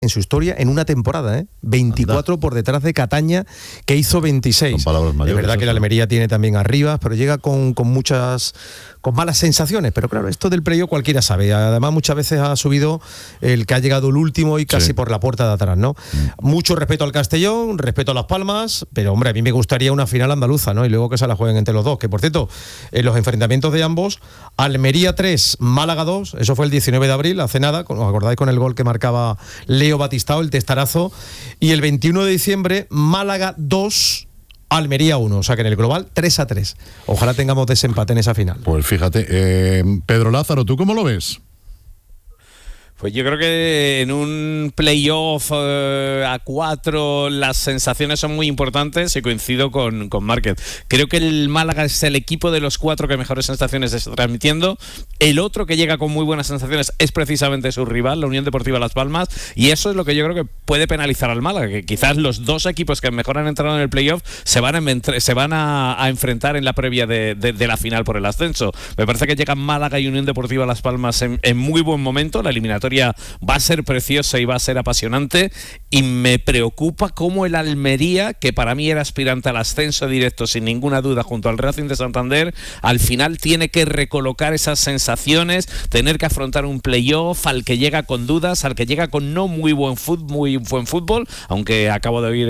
en su historia en una temporada, 24 por detrás de Cataña, que hizo 26. Es verdad que la Almería tiene también arriba, pero llega con malas sensaciones, pero claro, esto del playoff cualquiera sabe. Además, muchas veces ha subido el que ha llegado el último y casi por la puerta de atrás, ¿no? Mucho respeto al Castellón, respeto a Las Palmas, pero hombre, a mí me gustaría una final andaluza, ¿no? Y luego que se la jueguen entre los dos, que por cierto, en los enfrentamientos de ambos, Almería 3, Málaga 2, eso fue el 19 de abril, hace nada, ¿os acordáis con el gol que marcaba Leo Batistao, el testarazo? Y el 21 de diciembre, Málaga 2, Almería 1, o sea que en el global 3-3. Ojalá tengamos desempate en esa final. Pues fíjate, Pedro Lázaro, ¿tú cómo lo ves? Pues yo creo que en un playoff a 4 las sensaciones son muy importantes y coincido con Márquez. Creo que el Málaga es el equipo de los 4 que mejores sensaciones está transmitiendo. El otro que llega con muy buenas sensaciones es precisamente su rival, la Unión Deportiva Las Palmas, y eso es lo que yo creo que puede penalizar al Málaga, que quizás los 2 equipos que mejor han entrado en el playoff se van a enfrentar en la previa de la final por el ascenso. Me parece que llegan Málaga y Unión Deportiva Las Palmas en muy buen momento. La eliminatoria va a ser preciosa y va a ser apasionante, y me preocupa cómo el Almería, que para mí era aspirante al ascenso directo sin ninguna duda junto al Racing de Santander, al final tiene que recolocar esas sensaciones, tener que afrontar un playoff al que llega con dudas, al que llega con no muy buen fútbol, aunque acabo de oír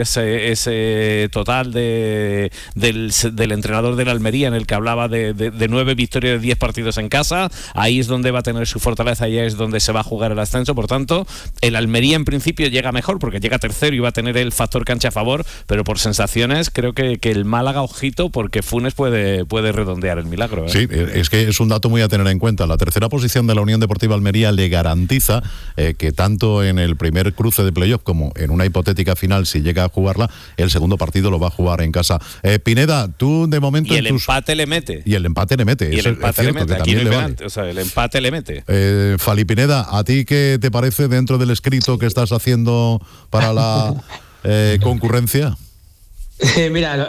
ese total del entrenador del Almería en el que hablaba de 9 victorias de 10 partidos en casa. Ahí es donde va a tener su fortaleza, ahí es donde se va a jugar el ascenso. Por tanto, el Almería en principio llega mejor porque llega tercero y va a tener el factor cancha a favor, pero por sensaciones creo que el Málaga, ojito, porque Funes puede redondear el milagro. Sí, es que es un dato muy a tener en cuenta. La tercera posición de la Unión Deportiva Almería le garantiza que tanto en el primer cruce de playoff como en una hipotética final, si llega a jugarla, el segundo partido lo va a jugar en casa. Pineda, tú de momento... Y el empate le mete. Y el empate le mete. Y el empate le mete. Aquí no hay penalti, o sea, el empate le mete. Fali Pineda, ¿a ti qué te parece dentro del escrito que estás haciendo para la concurrencia? Mira,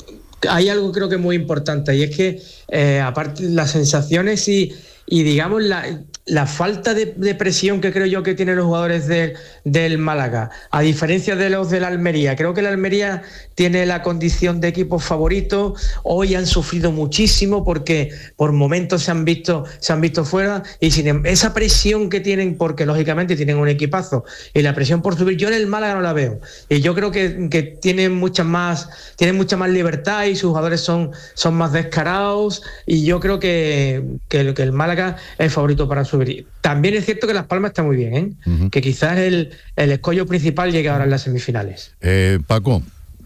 hay algo creo que muy importante, y es que aparte las sensaciones y digamos la falta de presión que creo yo que tienen los jugadores del Málaga, a diferencia de los de la Almería. Creo que la Almería tiene la condición de equipo favorito. Hoy han sufrido muchísimo porque por momentos se han visto fuera, y sin esa presión que tienen, porque lógicamente tienen un equipazo, y la presión por subir, yo en el Málaga no la veo. Y yo creo que tienen mucha más libertad, y sus jugadores son más descarados, y yo creo que el Málaga es favorito para subir. También es cierto que Las Palmas está muy bien, que quizás el escollo principal llegue ahora en las semifinales. Paco,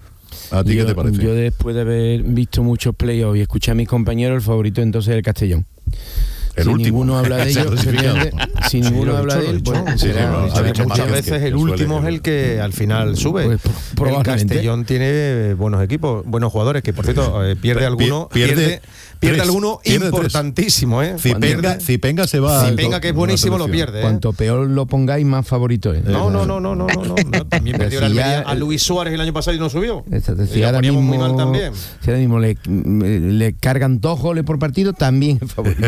¿a ti qué te parece? Yo, después de haber visto muchos playoffs y escuchar a mis compañeros, el favorito entonces es el Castellón. El si último. Ninguno habla de ellos, si ninguno habla de él, muchas veces el último es el que al final sube. Pues, el Castellón tiene buenos equipos, buenos jugadores, que por cierto pierde alguno, pierde alguno importantísimo, Zipenga se va. Zipenga, que es buenísimo, lo pierde. Cuanto peor lo pongáis, más favorito es. No. También perdió la Almería a Luis Suárez el año pasado y no subió. Si ahora mismo, muy mal también. Si ahora mismo le cargan 2 goles por partido, también es favorito.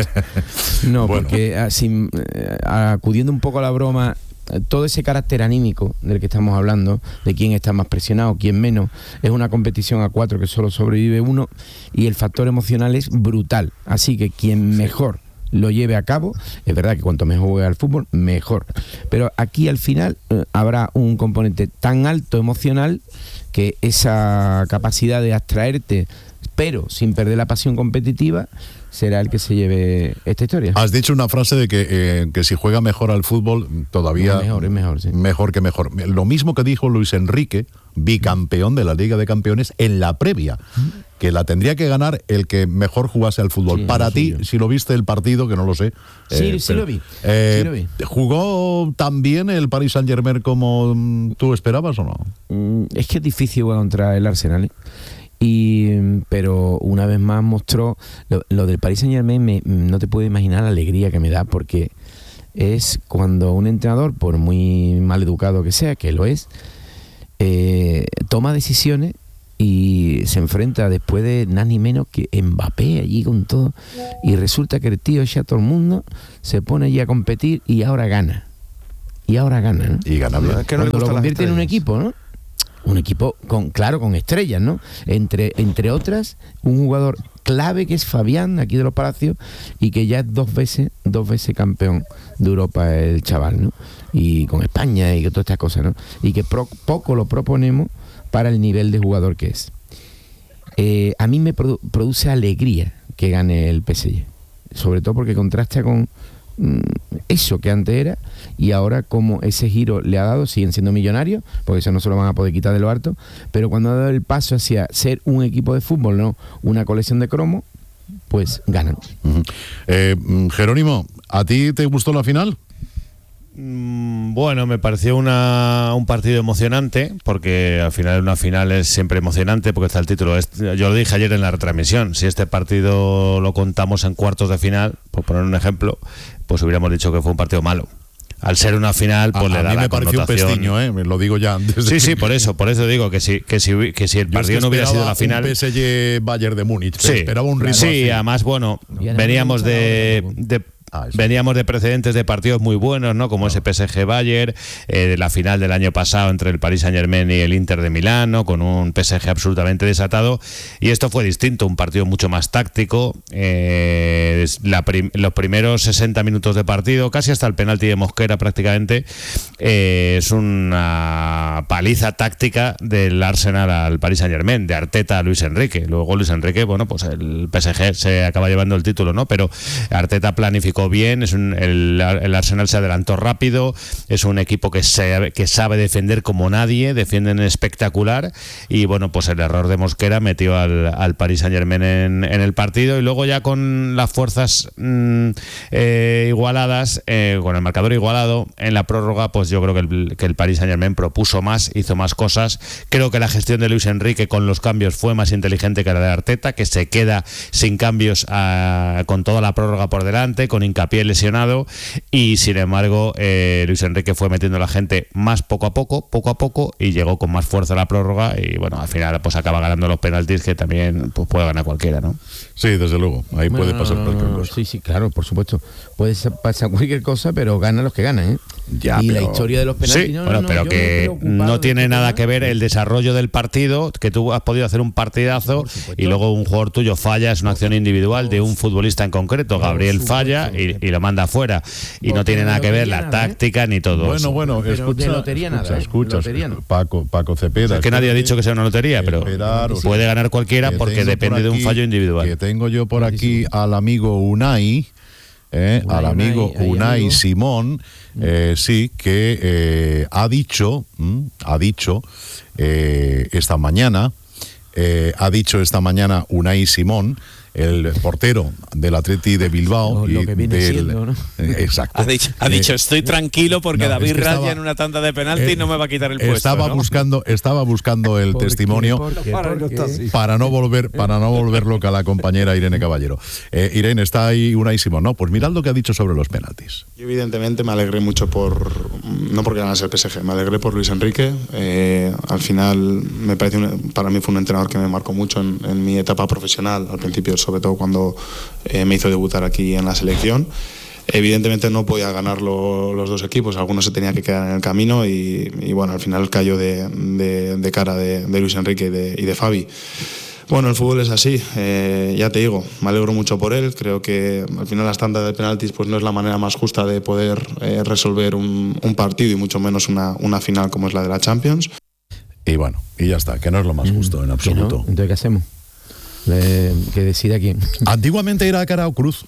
No, bueno. Porque acudiendo un poco a la broma, todo ese carácter anímico del que estamos hablando, de quién está más presionado, quién menos, es una competición a 4 que solo sobrevive uno, y el factor emocional es brutal. Así que quien mejor lo lleve a cabo, es verdad que cuanto mejor juegue al fútbol, mejor. Pero aquí al final habrá un componente tan alto emocional que esa capacidad de abstraerte, pero sin perder la pasión competitiva, será el que se lleve esta historia. Has dicho una frase de que si juega mejor al fútbol, todavía es mejor, sí. Mejor que mejor. Lo mismo que dijo Luis Enrique, bicampeón de la Liga de Campeones, en la previa, que la tendría que ganar el que mejor jugase al fútbol. Sí, para ti, si lo viste el partido, que no lo sé. Sí lo vi. ¿Jugó tan bien el Paris Saint-Germain como tú esperabas o no? Es que es difícil contra el Arsenal, pero una vez más mostró lo del Paris Saint-Germain. No te puedo imaginar la alegría que me da, porque es cuando un entrenador, por muy mal educado que sea, que lo es, toma decisiones y se enfrenta después de nada ni menos que Mbappé allí con todo, y resulta que el tío echa a todo el mundo, se pone allí a competir y ahora gana. y ahora gana, ¿no? Y gana bien. Que no lo convierte en un equipo, ¿no? Un equipo con estrellas, ¿no? Entre otras, un jugador clave que es Fabián, aquí de los Palacios, y que ya es dos veces campeón de Europa el chaval, ¿no? Y con España y todas estas cosas, ¿no? Y que poco lo proponemos para el nivel de jugador que es. A mí me produce alegría que gane el PSG, sobre todo porque contrasta con eso que antes era, y ahora como ese giro le ha dado, siguen siendo millonarios, porque eso no se lo van a poder quitar de lo harto, pero cuando ha dado el paso hacia ser un equipo de fútbol, no una colección de cromos, pues ganan. Jerónimo, ¿a ti te gustó la final? Bueno, me pareció un partido emocionante, porque al final una final es siempre emocionante porque está el título. Yo lo dije ayer en la retransmisión, si este partido lo contamos en cuartos de final, por poner un ejemplo, pues hubiéramos dicho que fue un partido malo. Al ser una final, pues le da la connotación. A mí me pareció un pestiño, me lo digo ya antes. Sí, por eso digo que si el partido no hubiera sido la final. Un PSG Bayern de Múnich, sí, esperaba un ritmo. Sí, además, bueno, veníamos de precedentes de partidos muy buenos, ¿no? Como ese PSG Bayern, la final del año pasado entre el Paris Saint-Germain y el Inter de Milán, ¿no? Con un PSG absolutamente desatado, y esto fue distinto, un partido mucho más táctico. Los primeros 60 minutos de partido, casi hasta el penalti de Mosquera prácticamente, es una paliza táctica del Arsenal al Paris Saint-Germain, de Arteta a Luis Enrique. Luego Luis Enrique, bueno, pues el PSG se acaba llevando el título, ¿no? Pero Arteta planificó bien, el Arsenal se adelantó rápido, es un equipo que sabe defender como nadie, defienden espectacular, y bueno, pues el error de Mosquera metió al Paris Saint-Germain en el partido, y luego ya con las fuerzas igualadas, con el marcador igualado, en la prórroga, pues yo creo que el Paris Saint-Germain propuso más, hizo más cosas. Creo que la gestión de Luis Enrique con los cambios fue más inteligente que la de Arteta, que se queda sin cambios con toda la prórroga por delante, con Hincapié lesionado, y sin embargo Luis Enrique fue metiendo a la gente más poco a poco, y llegó con más fuerza a la prórroga, y bueno, al final pues acaba ganando los penaltis, que también pues puede ganar cualquiera, ¿no? Sí, desde luego, ahí puede pasar cualquier cosa. Sí, claro, por supuesto, puede pasar cualquier cosa, pero ganan los que ganan, ¿eh? Ya, y pero... la historia de los penaltis, sí, pero que no tiene nada que ver el desarrollo del partido, que tú has podido hacer un partidazo y luego un jugador tuyo falla, es una acción individual de un futbolista en concreto, Gabriel falla y lo manda afuera, y no tiene nada que ver la táctica ni todo eso. Bueno, escucha, Paco Cepeda. Es que nadie ha dicho que sea una lotería, pero puede ganar cualquiera porque depende de un fallo individual. Que tengo yo por aquí al amigo Unai, Unai Simón, sí, que ha dicho esta mañana Unai Simón, el portero del Atleti de Bilbao, lo que viene siendo, ¿no? Exacto. Ha dicho estoy tranquilo porque David Raya en una tanda de penalti no me va a quitar el puesto. Estaba buscando el testimonio para no volver loca a la compañera Irene Caballero. Irene, está ahí Unai Simón, ¿no? Pues mirad lo que ha dicho sobre los penaltis. Yo evidentemente me alegré mucho no porque ganase el PSG, me alegré por Luis Enrique. Al final me parece para mí fue un entrenador que me marcó mucho en mi etapa profesional, al principio, sobre todo cuando me hizo debutar aquí en la selección. Evidentemente no podía ganar los dos equipos, algunos se tenía que quedar en el camino, y bueno, al final cayó de cara de Luis Enrique y de Fabi. Bueno, el fútbol es así, ya te digo, me alegro mucho por él. Creo que al final las tandas de penaltis pues no es la manera más justa de poder resolver un partido, y mucho menos una final como es la de la Champions. Y bueno, y ya está, que no es lo más justo en absoluto. ¿No? Entonces, ¿qué hacemos? Que decida quién. Antiguamente era cara o cruz.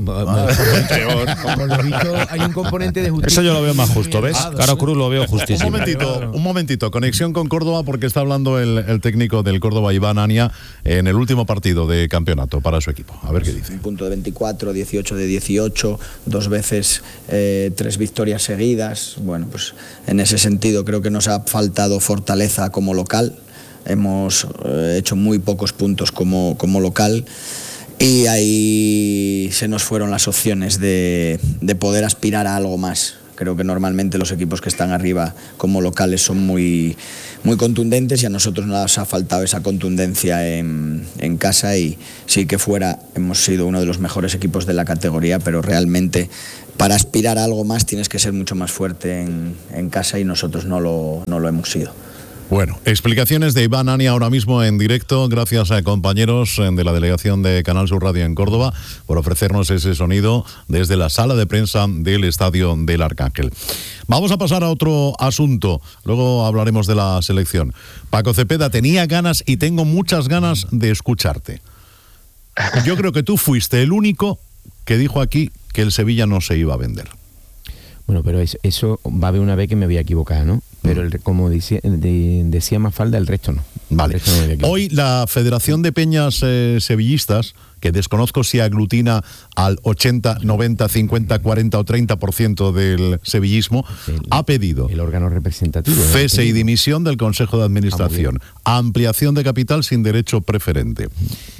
Hay un componente de justicia. Eso yo lo veo más justo, ¿ves? Caro Cruz lo veo justísimo. Un momentito, conexión con Córdoba, porque está hablando el técnico del Córdoba, Iván Ania, en el último partido de campeonato para su equipo. A ver qué dice. Un punto de 24, 18 de 18, 2 veces 3 victorias seguidas. Bueno, pues en ese sentido creo que nos ha faltado fortaleza como local. Hemos hecho muy pocos puntos como local, y ahí se nos fueron las opciones de poder aspirar a algo más. Creo que normalmente los equipos que están arriba como locales son muy, muy contundentes y a nosotros nos ha faltado esa contundencia en casa, y sí que fuera hemos sido uno de los mejores equipos de la categoría, pero realmente para aspirar a algo más tienes que ser mucho más fuerte en casa y nosotros no lo hemos sido. Bueno, explicaciones de Iván Ania ahora mismo en directo, gracias a compañeros de la delegación de Canal Sur Radio en Córdoba por ofrecernos ese sonido desde la sala de prensa del Estadio del Arcángel. Vamos a pasar a otro asunto, luego hablaremos de la selección. Paco Cepeda, tenía ganas y tengo muchas ganas de escucharte. Yo creo que tú fuiste el único que dijo aquí que el Sevilla no se iba a vender. Bueno, pero eso va a haber una vez que me voy a equivocar, ¿no? Pero como decía Mafalda, el resto no. Vale. Hoy la Federación de Peñas Sevillistas, que desconozco si aglutina al 80, 90, 50, 40 o 30% del sevillismo, ha pedido el órgano representativo, cese y dimisión del Consejo de Administración, ampliación de capital sin derecho preferente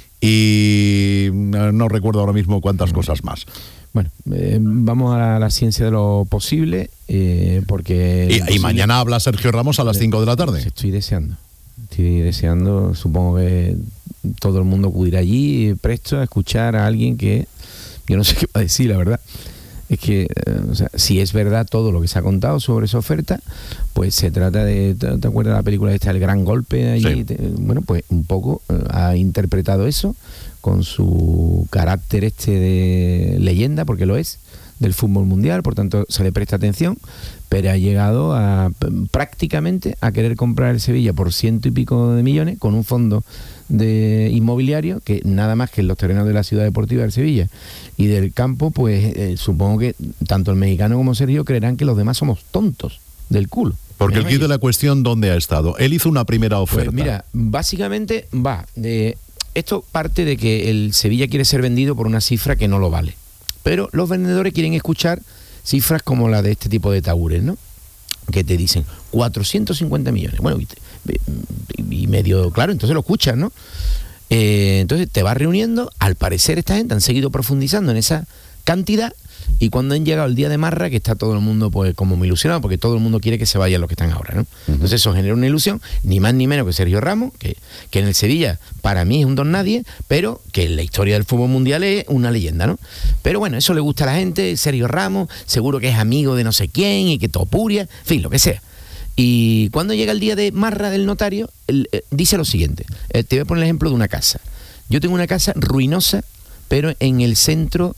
y no recuerdo ahora mismo cuántas cosas más. Bueno, vamos a la ciencia de lo posible, porque... Y mañana habla Sergio Ramos a las 5 de la tarde. Estoy deseando, supongo que todo el mundo acudirá allí presto a escuchar a alguien que yo no sé qué va a decir, la verdad. Es que, o sea, si es verdad todo lo que se ha contado sobre esa oferta, pues se trata de... ¿Te acuerdas de la película esta, El Gran Golpe? Allí? Sí. Bueno, pues un poco ha interpretado eso con su carácter de leyenda, porque lo es, del fútbol mundial, por tanto se le presta atención, pero ha llegado prácticamente a querer comprar el Sevilla por 100 y pico de millones con un fondo de inmobiliario que nada más que en los terrenos de la ciudad deportiva del Sevilla y del campo, pues supongo que tanto el mexicano como Sergio creerán que los demás somos tontos del culo. Porque el quid de la cuestión, ¿dónde ha estado? Él hizo una primera oferta. Pues mira, básicamente esto parte de que el Sevilla quiere ser vendido por una cifra que no lo vale. Pero los vendedores quieren escuchar cifras como la de este tipo de tabures, ¿no? Que te dicen 450 millones. Bueno, y medio, claro, entonces lo escuchas, ¿no? Entonces te vas reuniendo. Al parecer esta gente han seguido profundizando en esa cantidad, y cuando han llegado el día de marra, que está todo el mundo pues como muy ilusionado, porque todo el mundo quiere que se vayan los que están ahora, ¿no? Entonces eso genera una ilusión, ni más ni menos que Sergio Ramos, que en el Sevilla para mí es un don nadie, pero que en la historia del fútbol mundial es una leyenda, ¿no? Pero bueno, eso le gusta a la gente. Sergio Ramos seguro que es amigo de no sé quién y que topuria, en fin, lo que sea. Y cuando llega el día de marra del notario, dice lo siguiente. Te voy a poner el ejemplo de una casa. Yo tengo una casa ruinosa, pero en el centro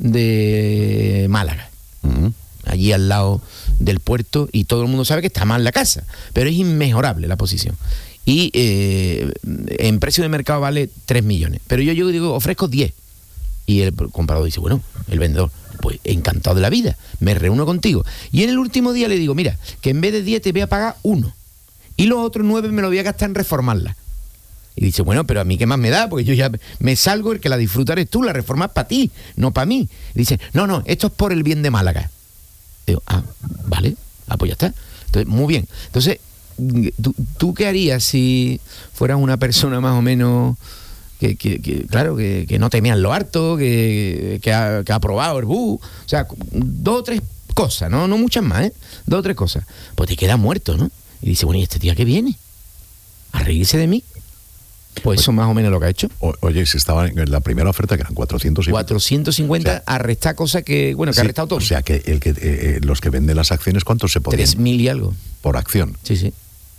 de Málaga, allí al lado del puerto, y todo el mundo sabe que está mal la casa, pero es inmejorable la posición. Y en precio de mercado vale 3 millones. Pero yo digo, ofrezco 10. Y el comprador dice, bueno, el vendedor, pues encantado de la vida, me reúno contigo. Y en el último día le digo, mira, que en vez de 10 te voy a pagar 1. Y los otros 9 me lo voy a gastar en reformarla. Y dice, bueno, pero a mí qué más me da, porque yo ya me salgo, el que la disfrutar es tú, la reforma es para ti, no para mí. Y dice, no, esto es por el bien de Málaga. Digo, vale, pues ya está. Entonces, muy bien. Entonces, ¿tú qué harías si fueras una persona más o menos que no temías lo harto, que ha aprobado el BU? O sea, 2 o 3 cosas, no muchas más, 2 o 3 cosas. Pues te quedas muerto, ¿no? Y dice, bueno, ¿y este día qué viene? ¿A reírse de mí? Pues eso más o menos lo que ha hecho. Oye, si estaba en la primera oferta, que eran 450, o sea, a restar cosas que ha restado todo. O sea, que los que venden las acciones, ¿cuántos se podían? 3.000 y algo. Por acción. Sí.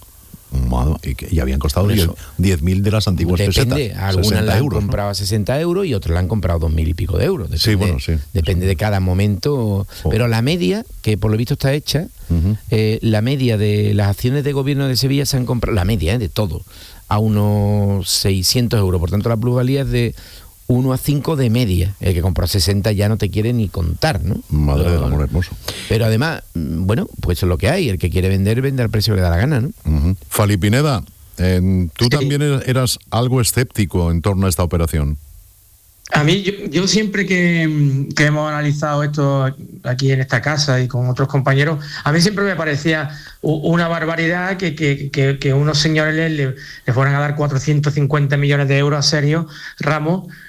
Y habían costado 10.000 de las antiguas pesetas. Depende, algunas la han comprado a 60 euros y otras la han comprado 2.000 y pico de euros. Depende, depende de cada momento. Pero la media, que por lo visto está hecha, la media de las acciones de gobierno de Sevilla se han comprado, la media de todo, a unos 600 euros. Por tanto, la plusvalía es de 1 a 5 de media. El que compró 60 ya no te quiere ni contar, ¿no? Madre del amor hermoso. Pero además, bueno, pues eso es lo que hay. El que quiere vende al precio que le da la gana, ¿no? Fali Pineda, tú también eras algo escéptico en torno a esta operación. A mí, yo siempre que hemos analizado esto aquí en esta casa y con otros compañeros, a mí siempre me parecía una barbaridad que unos señores le fueran a dar 450 millones de euros a Sergio Ramos,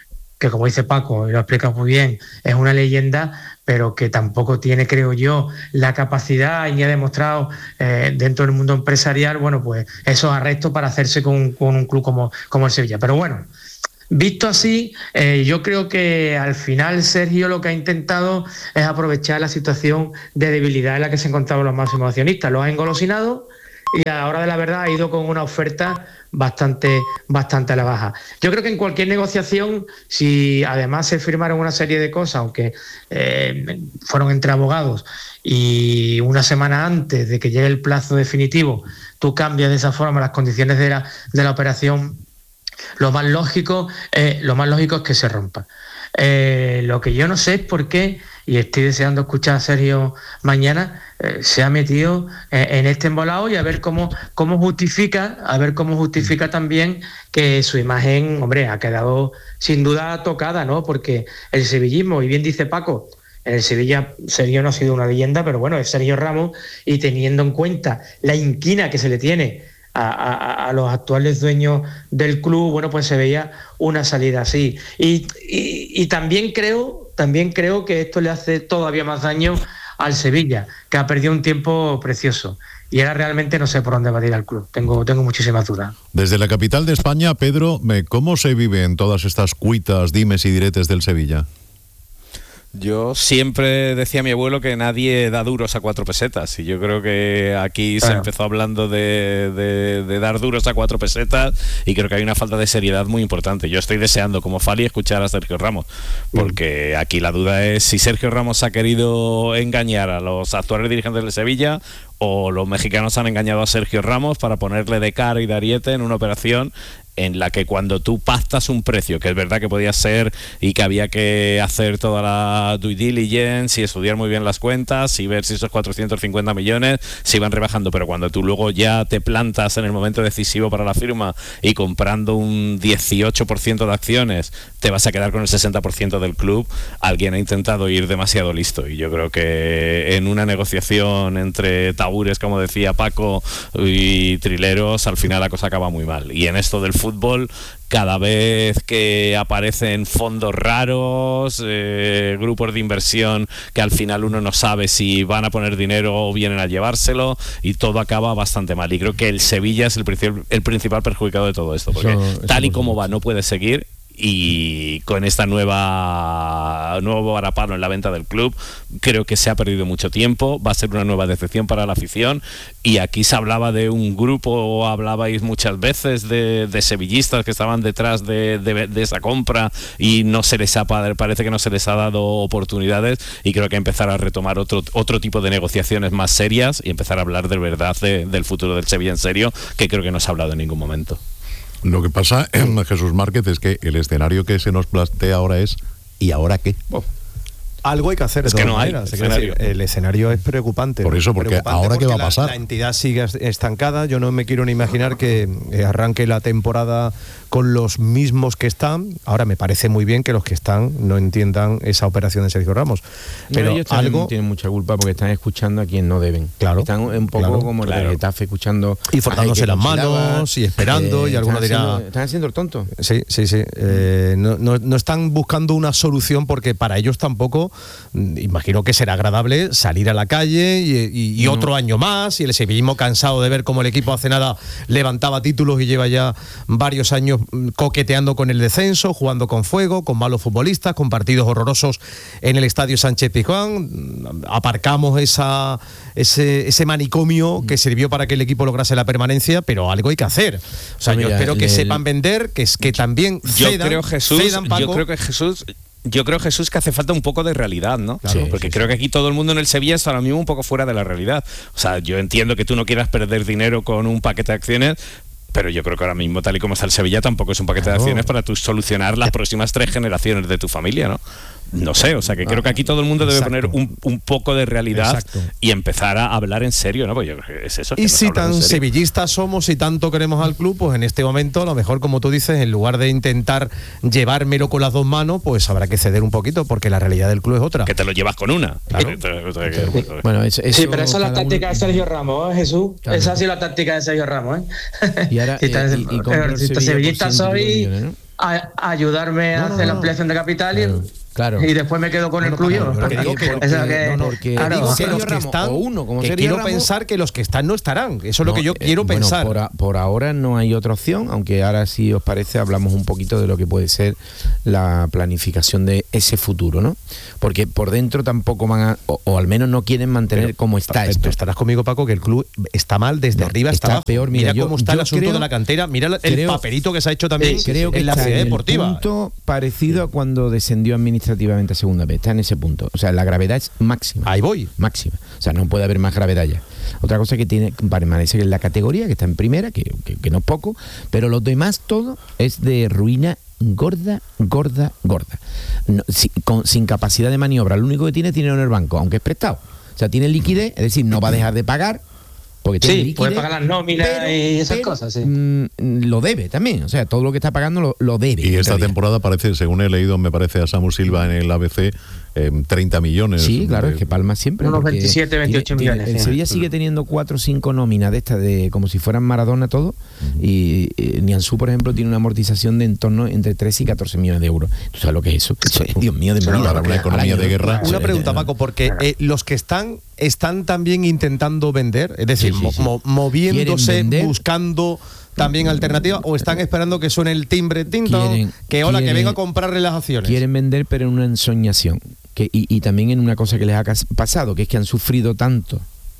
que como dice Paco, y lo explica muy bien, es una leyenda, pero que tampoco tiene, creo yo, la capacidad, y ni ha demostrado dentro del mundo empresarial, bueno, pues esos arrestos para hacerse con un club como el Sevilla. Pero bueno, visto así, yo creo que al final Sergio lo que ha intentado es aprovechar la situación de debilidad en la que se encontraban los máximos accionistas. Los ha engolosinado y a la hora de la verdad ha ido con una oferta bastante a la baja. Yo creo que en cualquier negociación, si además se firmaron una serie de cosas, aunque fueron entre abogados, y una semana antes de que llegue el plazo definitivo, tú cambias de esa forma las condiciones de la operación, lo más lógico es que se rompa. Lo que yo no sé es por qué, y estoy deseando escuchar a Sergio mañana, se ha metido en este embolado, y a ver cómo justifica también que su imagen, hombre, ha quedado sin duda tocada, ¿no? Porque el sevillismo, y bien dice Paco, en el Sevilla Sergio no ha sido una leyenda, pero bueno, es Sergio Ramos, y teniendo en cuenta la inquina que se le tiene a los actuales dueños del club, bueno, pues se veía una salida así. Y también creo que esto le hace todavía más daño al Sevilla, que ha perdido un tiempo precioso. Y ahora realmente no sé por dónde va a ir al club. Tengo muchísimas dudas. Desde la capital de España, Pedro, ¿cómo se viven todas estas cuitas, dimes y diretes del Sevilla? Yo siempre decía a mi abuelo que nadie da duros a 4 pesetas, y yo creo que aquí se empezó hablando de dar duros a 4 pesetas, y creo que hay una falta de seriedad muy importante. Yo estoy deseando, como Fali, escuchar a Sergio Ramos, porque aquí la duda es si Sergio Ramos ha querido engañar a los actuales dirigentes del Sevilla, o los mexicanos han engañado a Sergio Ramos para ponerle de cara y de ariete en una operación en la que cuando tú pactas un precio, que es verdad que podía ser y que había que hacer toda la due diligence y estudiar muy bien las cuentas y ver si esos 450 millones se iban rebajando, pero cuando tú luego ya te plantas en el momento decisivo para la firma y comprando un 18% de acciones te vas a quedar con el 60% del club, alguien ha intentado ir demasiado listo, y yo creo que en una negociación entre tabures, como decía Paco, y trileros, al final la cosa acaba muy mal. Y en esto del fútbol, cada vez que aparecen fondos raros, grupos de inversión que al final uno no sabe si van a poner dinero o vienen a llevárselo, y todo acaba bastante mal. Y creo que el Sevilla es el principal perjudicado de todo esto, porque tal y como va no puede seguir, y con esta nuevo varapalo en la venta del club creo que se ha perdido mucho tiempo, va a ser una nueva decepción para la afición. Y aquí se hablaba de un grupo, hablabais muchas veces de sevillistas que estaban detrás de esa compra, y no se les parece que no se les ha dado oportunidades, y creo que empezar a retomar otro tipo de negociaciones más serias y empezar a hablar de verdad del futuro del Sevilla en serio, que creo que no se ha hablado en ningún momento. Lo que pasa, Jesús Márquez, es que el escenario que se nos plantea ahora es ¿y ahora qué? Algo hay que hacer. Es que no hay escenario. El escenario es preocupante. Por eso, porque ahora ¿qué va a pasar? La entidad sigue estancada. Yo no me quiero ni imaginar que arranque la temporada con los mismos que están. Ahora me parece muy bien que los que están no entiendan esa operación de Sergio Ramos. Pero ellos algo tienen mucha culpa porque están escuchando a quien no deben. Claro. Están un poco como el Getafe escuchando y frotándose las manos y esperando, y alguno dirá están haciendo el tonto. Sí. No están buscando una solución, porque para ellos tampoco, imagino que será agradable salir a la calle y otro año más, y el sevillismo cansado de ver cómo el equipo hace nada levantaba títulos y lleva ya varios años coqueteando con el descenso, jugando con fuego, con malos futbolistas, con partidos horrorosos en el estadio Sánchez-Pizjuán. Aparcamos ese manicomio que sirvió para que el equipo lograse la permanencia, pero algo hay que hacer. O sea, yo espero que sepan vender, que también cedan. Yo creo, Jesús, que hace falta un poco de realidad, ¿no? Claro, porque creo que aquí todo el mundo en el Sevilla está ahora mismo un poco fuera de la realidad. O sea, yo entiendo que tú no quieras perder dinero con un paquete de acciones, pero yo creo que ahora mismo, tal y como está el Sevilla, tampoco es un paquete de acciones para tú solucionar las próximas 3 generaciones de tu familia, ¿no? No sé, o sea, que creo que aquí todo el mundo debe poner un poco de realidad y empezar a hablar en serio, ¿no? Pues yo creo que es eso. Y si tan sevillistas somos y tanto queremos al club, pues en este momento, a lo mejor, como tú dices, en lugar de intentar llevármelo con las 2 manos, pues habrá que ceder un poquito, porque la realidad del club es otra. Que te lo llevas con una. Claro. Bueno, sí, pero esa es la táctica de Sergio Ramos, Jesús. Esa ha sido la táctica de Sergio Ramos, Y ahora, si sevillistas soy... ayudarme a hacer la ampliación de capital y después me quedo con el club yo. Quiero pensar que los que están no estarán. Eso es lo que yo quiero pensar. Por ahora no hay otra opción, aunque ahora, si os parece, hablamos un poquito de lo que puede ser la planificación de ese futuro, ¿no? Porque por dentro tampoco van a, o al menos no quieren mantener como está esto. Estarás conmigo, Paco, que el club está mal desde arriba hasta abajo. Peor. Mira cómo está el asunto de la cantera. Mira el papelito que se ha hecho también en la ciudad deportiva. Un punto parecido a cuando descendió administrativamente a segunda vez. Está en ese punto. O sea, la gravedad es máxima. Ahí voy. Máxima. O sea, no puede haber más gravedad ya. Otra cosa que permanece en la categoría, que está en primera, que no es poco, pero los demás todo es de ruina gorda. Sin capacidad de maniobra. Lo único que tiene dinero en el banco, aunque es prestado. O sea, tiene liquidez, es decir, no va a dejar de pagar. Porque tiene liquidez, puede pagar las nóminas y esas cosas, lo debe también, o sea, todo lo que está pagando lo debe. Y esta temporada parece, según he leído, me parece a Samu Silva en el ABC, 30 millones. Sí, claro, es que palma siempre. Unos 27, 28 millones. El Sevilla sigue teniendo 4 o 5 nóminas de estas, como si fueran Maradona todo, y Nianzú, por ejemplo, tiene una amortización de en torno entre 13 y 14 millones de euros. ¿Tú sabes lo que es eso? Dios mío, de verdad. Para una economía de guerra. Una pregunta, Paco, porque los que están también intentando vender, es decir, moviéndose, buscando también alternativas, o están esperando que suene el timbre que venga a comprarle las acciones. Quieren vender, pero en una ensoñación, y también en una cosa que les ha pasado, que es que han sufrido tanto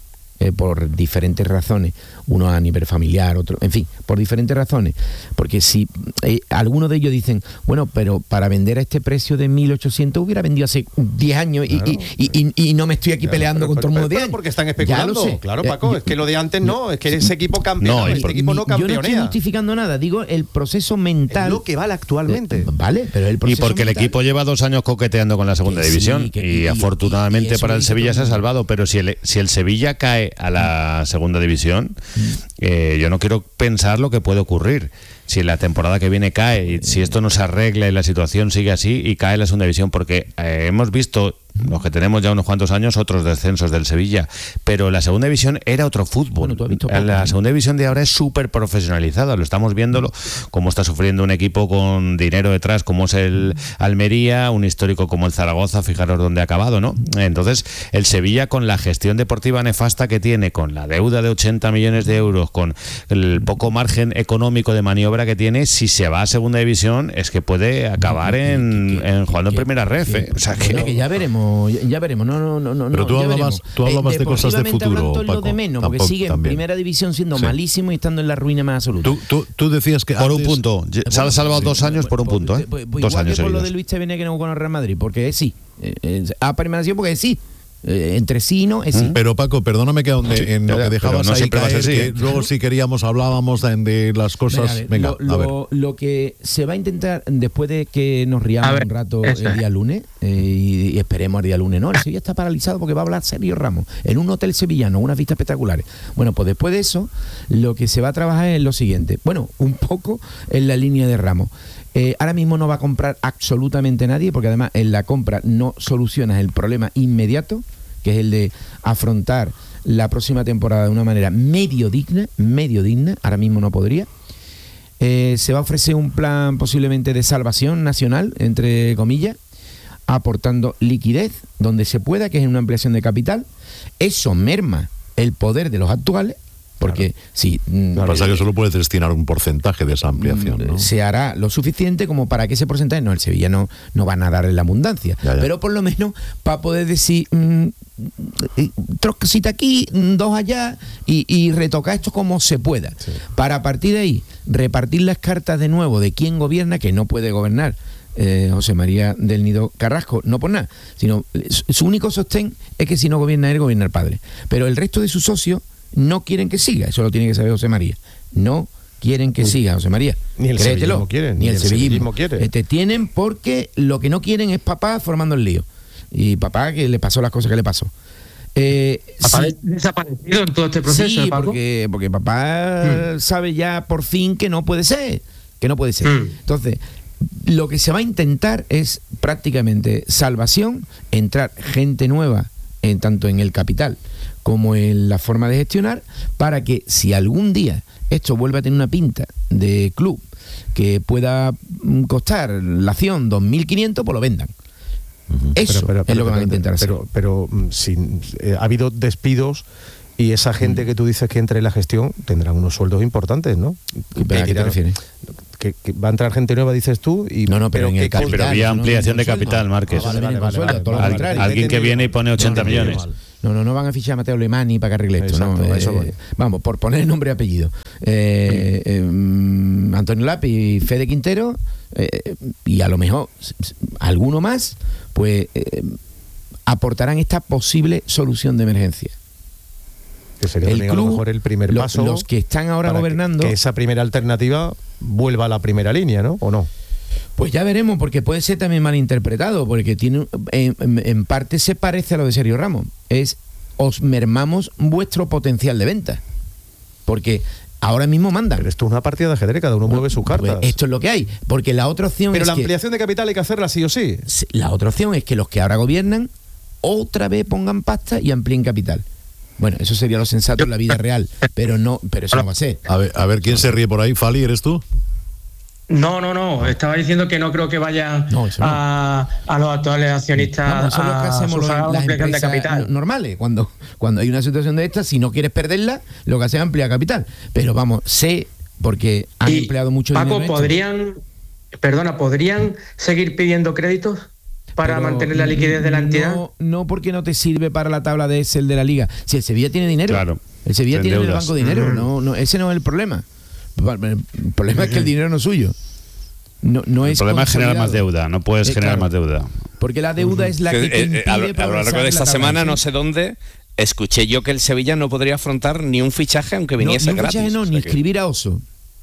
por diferentes razones, uno a nivel familiar, otro, en fin, por diferentes razones, porque si algunos de ellos dicen, bueno, pero para vender a este precio de 1.800 hubiera vendido hace 10 años, claro, y no me estoy aquí peleando con todo el mundo de años. Porque están especulando, ya lo sé. Claro, Paco, es que lo de antes es que ese equipo campeona, equipo no campeonea. Yo no estoy justificando nada, digo el proceso mental. Es lo que vale actualmente. Vale, pero el proceso y porque mental, el equipo lleva 2 años coqueteando con la segunda división, y afortunadamente para el Sevilla se ha salvado, pero si el Sevilla cae a la segunda división, yo no quiero pensar lo que puede ocurrir si la temporada que viene cae, y si esto no se arregla y la situación sigue así y cae la segunda división, porque hemos visto, los que tenemos ya unos cuantos años, otros descensos del Sevilla, pero la segunda división era otro fútbol. La segunda división de ahora es súper profesionalizada, lo estamos viendo cómo está sufriendo un equipo con dinero detrás como es el Almería, un histórico como el Zaragoza, fijaros dónde ha acabado, ¿no? Entonces el Sevilla, con la gestión deportiva nefasta que tiene, con la deuda de 80 millones de euros, con el poco margen económico de maniobra que tiene, si se va a segunda división es que puede acabar jugando en primera ref, o sea que ya veremos. No. Pero tú hablabas de cosas de futuro, Paco. De menos, porque sigue en primera división siendo malísimo y estando en la ruina más absoluta. Tú decías que por un punto, se ha salvado 2 años por un punto, 2 años por lo de Luis Tevene que no con el Real Madrid, porque sí, ha permanecido porque sí. Entre sí y no es sí. Pero Paco, perdóname que en lo que dejabas ahí caer, que luego si queríamos hablábamos de las cosas. Venga, lo que se va a intentar, después de que nos riamos un rato el día lunes, y esperemos el día lunes, no, el Sevilla está paralizado porque va a hablar Sergio Ramos en un hotel sevillano, unas vistas espectaculares. Bueno, pues después de eso, lo que se va a trabajar es lo siguiente, bueno, un poco en la línea de Ramos. Ahora mismo no va a comprar absolutamente nadie, porque además en la compra no solucionas el problema inmediato, que es el de afrontar la próxima temporada de una manera medio digna, ahora mismo no podría. Se va a ofrecer un plan posiblemente de salvación nacional, entre comillas, aportando liquidez donde se pueda, que es una ampliación de capital. Eso merma el poder de los actuales, porque si pasa que solo puedes destinar un porcentaje de esa ampliación, ¿no? Se hará lo suficiente como para que ese porcentaje, el Sevilla no va a nadar en la abundancia, pero por lo menos para poder decir 3 cositas aquí, 2 allá, y retocar esto como se pueda, para a partir de ahí repartir las cartas de nuevo de quién gobierna, que no puede gobernar José María del Nido Carrasco, no por nada, sino su único sostén es que si no gobierna él, gobierna el padre, pero el resto de sus socios no quieren que siga, eso lo tiene que saber José María. No quieren que siga, José María. Ni el sevillismo quiere. Ni el sevillismo quiere. Te tienen porque lo que no quieren es papá formando el lío. Y papá que le pasó las cosas que le pasó. Papá desaparecido en todo este proceso. Sí, porque papá sabe ya por fin que no puede ser. Entonces, lo que se va a intentar es prácticamente salvación, entrar gente nueva tanto en el capital como en la forma de gestionar, para que si algún día esto vuelve a tener una pinta de club que pueda costar la acción 2.500, pues lo vendan. Eso es lo que van a intentar hacer. Pero ha habido despidos y esa gente que tú dices que entre en la gestión tendrán unos sueldos importantes, ¿no? ¿A qué te refieres? Que va a entrar gente nueva, dices tú, y pero en el capital, pero había ampliación de capital, Márquez. Alguien que viene y pone 80 millones. No van a fichar a Mateo Alemani para que arregle esto. Exacto, vamos, por poner nombre y apellido. Antonio Lapi y Fede Quintero, y a lo mejor alguno más, pues aportarán esta posible solución de emergencia. Que sería el club, a lo mejor el primer paso. Los que están ahora gobernando. Que esa primera alternativa vuelva a la primera línea, ¿no? ¿O no? Pues ya veremos, porque puede ser también malinterpretado, porque tiene en parte se parece a lo de Sergio Ramos. Os mermamos vuestro potencial de venta. Porque ahora mismo mandan. Pero esto es una partida de ajedrez, cada uno mueve sus cartas. Pues esto es lo que hay, porque la otra opción Pero la ampliación de capital hay que hacerla sí o sí. La otra opción es que los que ahora gobiernan otra vez pongan pasta y amplíen capital. Bueno, eso sería lo sensato en la vida real, pero eso no va a ser. A ver, ¿quién se ríe por ahí? ¿Fali, eres tú? No. Estaba diciendo que no creo que vayan a los actuales accionistas eso es lo que hacemos las ampliación de empresas capital. Normales. Cuando hay una situación de esta, si no quieres perderla, lo que hace es ampliar capital. Pero vamos, porque han empleado mucho Paco, dinero. ¿podrían seguir pidiendo créditos para mantener la liquidez de la entidad? No, porque no te sirve para la tabla de Excel de la Liga. Si el Sevilla tiene dinero, claro, el Sevilla tiene en el banco dinero. No, ese no es el problema. El problema es que el dinero no es suyo. No el problema es generar más deuda. No puedes generar más deuda. Porque la deuda es la que te impide a lo largo de esta semana, no sé dónde, escuché yo que el Sevilla no podría afrontar ni un fichaje aunque viniese gratis. Ni escribir a Oso.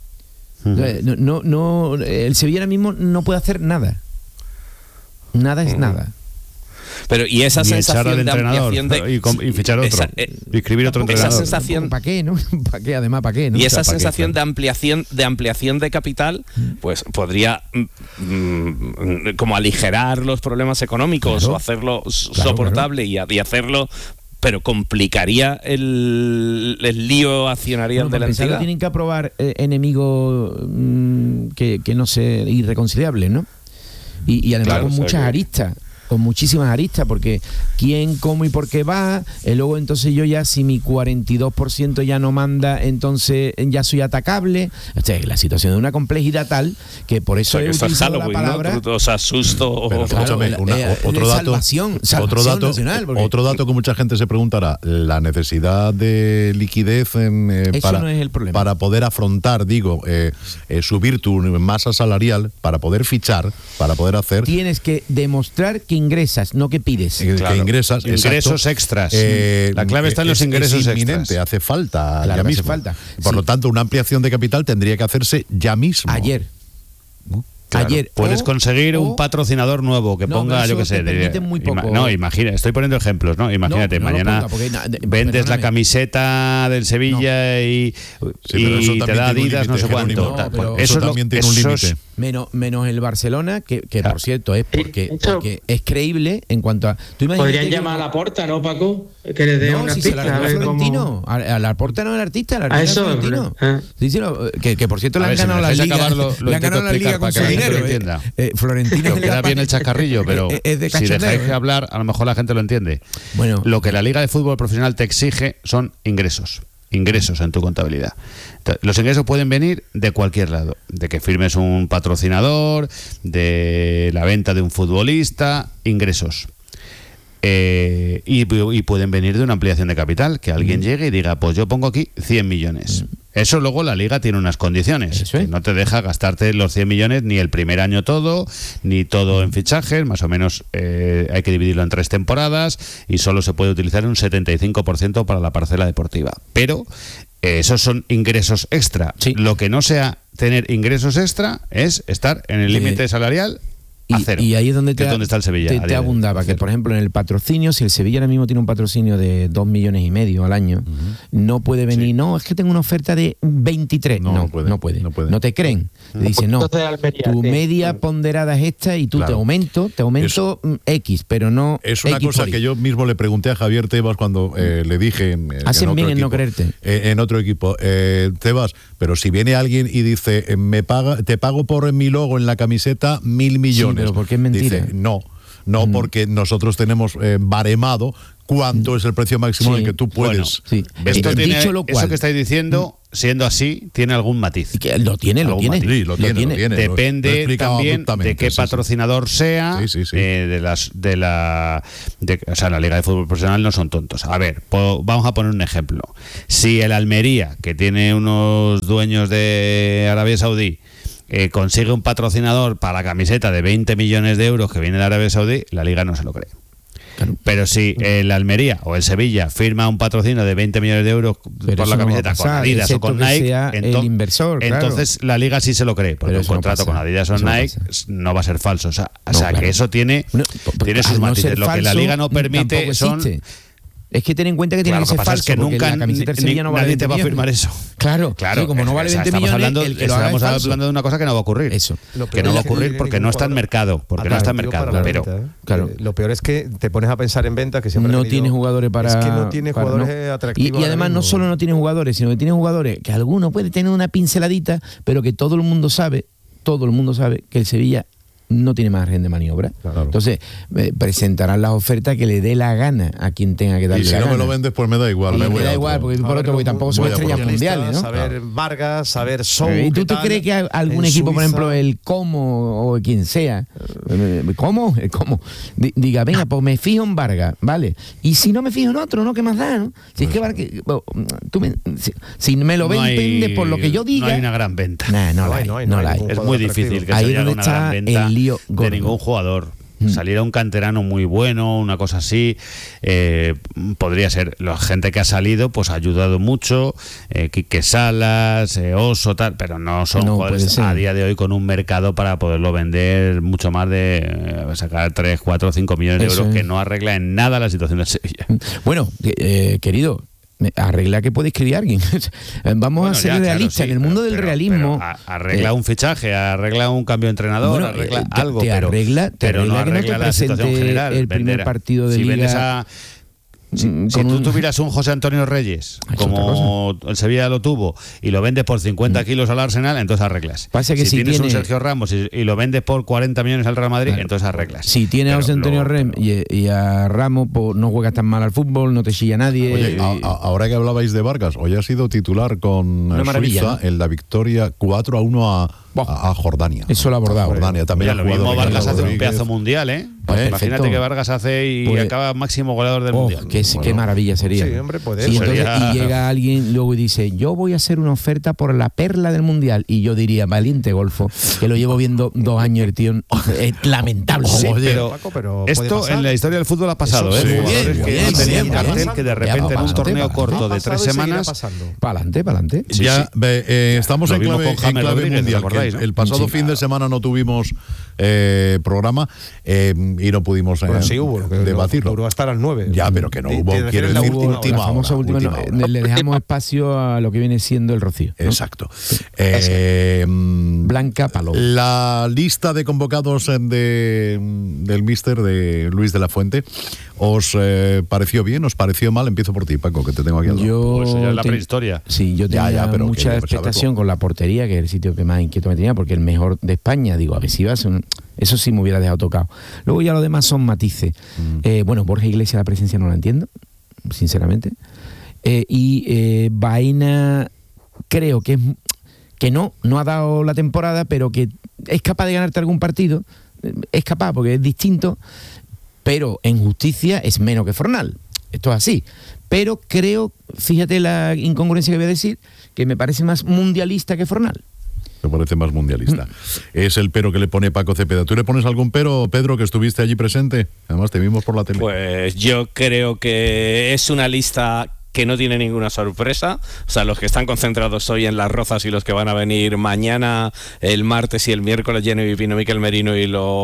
El Sevilla ahora mismo no puede hacer nada. Nada es nada. Pero y esa sensación de ampliación y fichar otro, y escribir otro entrenador. Esa sensación, ¿para qué, no? ¿Para qué? Además, ¿para qué? ¿No? Y esa sensación de ampliación de capital, pues podría como aligerar los problemas económicos, o hacerlo soportable. Y hacerlo, pero complicaría el lío accionarial de la entidad. Tienen que aprobar enemigos que no sé, irreconciliables, ¿no? Y además con muchas aristas. Con muchísimas aristas, porque quién, cómo y por qué va, luego entonces yo ya, si mi 42% ya no manda, entonces ya soy atacable. O sea, la situación de una complejidad tal que por eso he utilizado la palabra, ¿no? O sea, susto. Pero escúchame, otro dato que mucha gente se preguntará: la necesidad de liquidez no es el problema. Para poder afrontar, subir tu masa salarial, para poder fichar, para poder hacer. Tienes que demostrar que ingresas, no que pides. Que ingresas, ingresos extras. La clave está en los ingresos extras. Hace falta ya mismo. Hace falta. Por lo tanto, una ampliación de capital tendría que hacerse ya mismo. Ayer. Claro, puedes conseguir un patrocinador nuevo que ponga, yo qué sé, imagina, estoy poniendo ejemplos, ¿no? Imagínate, mañana vendes la camiseta del Sevilla y te da Adidas, no sé cuánto. Eso también tiene un límite. Menos el Barcelona, que por cierto es porque es creíble en cuanto a. Podrían llamar a Laporta, ¿no, Paco? Que le dé una pista. A Laporta no es el artista, el artista es Florentino. Que por cierto le han ganado la Liga. Le han ganado la Liga con su dinero. Florentino queda bien el chascarrillo, pero si dejáis de hablar, a lo mejor la gente lo entiende. Bueno, lo que la Liga de Fútbol Profesional te exige son ingresos en tu contabilidad. Los ingresos pueden venir de cualquier lado, de que firmes un patrocinador, de la venta de un futbolista, ingresos. Y pueden venir de una ampliación de capital, que alguien llegue y diga, pues yo pongo aquí 100 millones. Eso luego la Liga tiene unas condiciones, que no te deja gastarte los 100 millones ni el primer año todo, ni todo en fichajes, más o menos hay que dividirlo en 3 temporadas y solo se puede utilizar un 75% para la parcela deportiva. Pero esos son ingresos extra. Lo que no sea tener ingresos extra es estar en el límite salarial Y ahí es donde ¿dónde está el Sevilla? Te abundaba, que por ejemplo en el patrocinio, si el Sevilla ahora mismo tiene un patrocinio de 2,5 millones al año, no puede venir, no, es que tengo una oferta de 23. No puede. No te creen. Te dicen, no, tu media ponderada es esta y tú te aumento X, pero no es una X cosa que yo mismo le pregunté a Javier Tebas cuando le dije hacen bien en no creerte. En otro equipo, Tebas, pero si viene alguien y dice, te pago por mi logo en la camiseta 1.000 millones. Sí, pero ¿por qué es mentira? Dice, no, porque nosotros tenemos baremado cuánto es el precio máximo en que tú puedes. Bueno, esto tiene, dicho lo cual, eso que estáis diciendo, siendo así, tiene algún matiz. Lo tiene. Depende también de qué patrocinador sea. O sea, la Liga de Fútbol Profesional no son tontos. A ver, vamos a poner un ejemplo. Si el Almería, que tiene unos dueños de Arabia Saudí, consigue un patrocinador para la camiseta de 20 millones de euros que viene de Arabia Saudí, la Liga no se lo cree. Claro. Pero si el Almería o el Sevilla firma un patrocinio de 20 millones de euros por la camiseta con Adidas o con Nike, entonces la Liga sí se lo cree, porque un contrato con Adidas o Nike no va a ser falso. O sea, que eso tiene sus matices. Lo que la Liga no permite son... Es que ten en cuenta que tiene que ser falso, que nunca la camiseta del Sevilla no vale nadie te va a firmar eso. Claro, sí, como no vale 20 millones, el que lo haga estamos hablando de una cosa que no va a ocurrir. Eso. Que no va a ocurrir porque no está en mercado. Pero lo peor es que te pones a pensar en ventas que siempre no tiene jugadores para... Es que no tiene jugadores atractivos. Y además no solo no tiene jugadores, sino que tiene jugadores que alguno puede tener una pinceladita, pero que todo el mundo sabe que el Sevilla no tiene margen de maniobra. Claro. Entonces, presentarán las ofertas que le dé la gana a quien tenga que darle la gana. Y si no me lo vendes, pues me da igual. Me da igual, porque por otro, porque tampoco son estrellas mundiales, ¿no? Saber Vargas, saber Sou. ¿Y tú te crees que algún equipo, por ejemplo, el Como o quien sea, ¿Cómo? Diga, venga, pues me fijo en Vargas, ¿vale? Y si no me fijo en otro, ¿no? ¿Qué más da, no? Si es que Vargas, si me lo vendes por lo que yo diga... No hay una gran venta. No la hay. Es muy difícil que se haya una gran venta de ningún jugador. Saliera un canterano muy bueno, una cosa así, podría ser. La gente que ha salido pues ha ayudado mucho, Quique Salas, Oso, tal, pero no son jugadores a día de hoy con un mercado para poderlo vender mucho más de sacar 3, 4, 5 millones de euros, que no arregla en nada la situación del Sevilla. Bueno, querido, arregla que puede escribir alguien. Vamos a ser realistas. En el mundo del realismo... arregla un fichaje, arregla un cambio de entrenador, arregla algo. Pero no arregla la situación general. El primer partido de Liga... Si tú tuvieras un José Antonio Reyes, como el Sevilla lo tuvo, y lo vendes por 50 kilos al Arsenal, entonces arreglas. Pasa que si tienes un Sergio Ramos y lo vendes por 40 millones al Real Madrid, entonces arreglas. Si tienes a José Antonio Reyes y a Ramos, pues no juegas tan mal al fútbol, no te chilla nadie. Oye, ahora que hablabais de Vargas, hoy ha sido titular con Suiza, ¿no?, en la victoria 4-1 a Jordania. Eso lo ha abordado. Jordania también. Lo mismo Vargas hace un pedazo mundial, ¿eh? Imagínate que Vargas hace y acaba máximo goleador del mundial. Qué maravilla sería. Sí, hombre, puede ser. Y llega alguien luego y dice, yo voy a hacer una oferta por la perla del mundial. Y yo diría, valiente golfo, que lo llevo viendo 2 años, el tío es lamentable. Sí, pero esto en la historia del fútbol ha pasado, ¿eh? Jugadores que tenían cartel que de repente en un torneo corto de 3 semanas... Para adelante. Estamos en clave mundial. El pasado fin de semana no tuvimos programa y no pudimos debatirlo. Duró hasta las 9. Ya, pero que no hubo, quiero decir, última hora. Le dejamos espacio a lo que viene siendo el Rocío, ¿no? Exacto. Blanca Paloma. La lista de convocados del míster de Luis de la Fuente, ¿os pareció bien? ¿Os pareció mal? Empiezo por ti, Paco, que te tengo aquí al lado. Pues ya es la prehistoria. Sí, yo tenía mucha expectación con la portería, que es el sitio que más inquieto me tenía, porque el mejor de España, digo, a ver si vas eso sí me hubiera dejado tocado. Luego ya lo demás son matices. Bueno, Borja Iglesias, la presencia no la entiendo, sinceramente. Baena, creo que no ha dado la temporada, pero que es capaz de ganarte algún partido. Es capaz, porque es distinto, pero en justicia es menos que Fornal. Esto es así. Pero creo, fíjate la incongruencia que voy a decir, que me parece más mundialista que Fornal. Me parece más mundialista. Es el pero que le pone Paco Cepeda. ¿Tú le pones algún pero, Pedro, que estuviste allí presente? Además te vimos por la tele. Pues yo creo que es una lista que no tiene ninguna sorpresa. O sea, los que están concentrados hoy en Las Rozas y los que van a venir mañana, el martes y el miércoles, Jenny Pino, Miquel Merino